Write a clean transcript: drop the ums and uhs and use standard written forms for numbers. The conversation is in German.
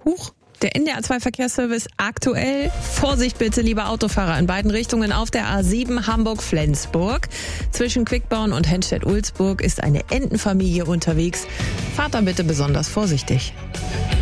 Huch. Der NDR2-Verkehrsservice aktuell. Vorsicht bitte, liebe Autofahrer, in beiden Richtungen auf der A7 Hamburg-Flensburg. Zwischen Quickborn und Henstedt-Ulzburg ist eine Entenfamilie unterwegs. Fahrt da bitte besonders vorsichtig.